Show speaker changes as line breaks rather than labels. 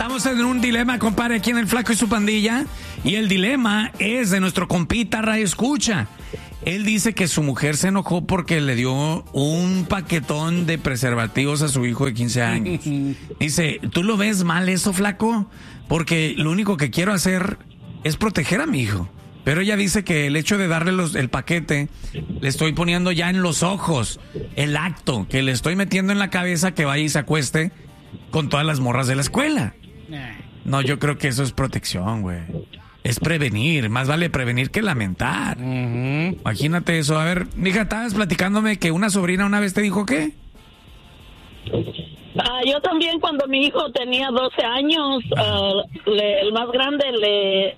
Estamos en un dilema, compadre, aquí en El Flaco y su Pandilla. Y el dilema es de nuestro compita Radio Escucha. Él dice que su mujer se enojó porque le dio un paquetón de preservativos a su hijo de 15 años. Dice, ¿tú lo ves mal eso, flaco? Porque lo único que quiero hacer es proteger a mi hijo. Pero ella dice que el hecho de darle el paquete, le estoy poniendo ya en los ojos el acto, que le estoy metiendo en la cabeza que vaya y se acueste con todas las morras de la escuela. No, yo creo que eso es protección, güey. Es prevenir, más vale prevenir que lamentar. Imagínate eso. A ver, mija, estabas platicándome que una sobrina una vez te dijo ¿qué?
Yo también cuando mi hijo tenía 12 años, el más grande